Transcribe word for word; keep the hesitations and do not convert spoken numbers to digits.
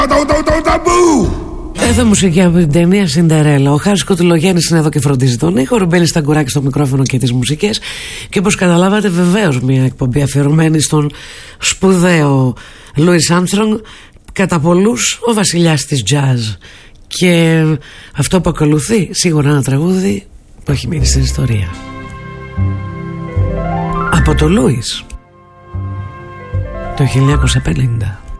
Εδώ μουσική από την ταινία Σιντερέλα. Ο Χάρης Κωτυλογέννης είναι εδώ και φροντίζει τον ήχο. Ρουμπέλης Σταγκουράκη στο μικρόφωνο και τις μουσικές. Και όπως καταλάβατε, βεβαίως μια εκπομπή αφιερωμένη στον σπουδαίο Λούις Άρμστρονγκ, κατά πολλούς ο βασιλιάς της jazz. Και αυτό που ακολουθεί σίγουρα ένα τραγούδι που έχει μείνει στην ιστορία. Από το Λούις το χίλια εννιακόσια πενήντα.